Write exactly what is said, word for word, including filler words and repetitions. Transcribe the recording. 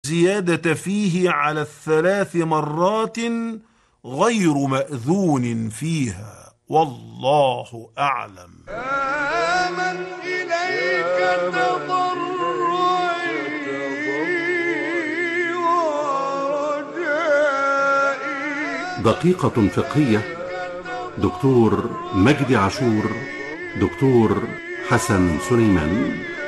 زيادة فيه على الثلاث مرات غير مأذون فيها، والله أعلم. يا من إليك تضرعي ورجائي. دقيقة فقهية، دكتور مجدي عاشور، دكتور حسن سليمان.